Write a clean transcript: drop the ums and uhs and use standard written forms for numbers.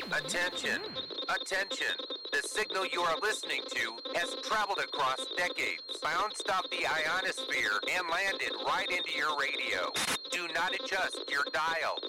Attention! Attention! The signal you are listening to has traveled across decades, bounced off the ionosphere, and landed right into your radio. Do not adjust your dial.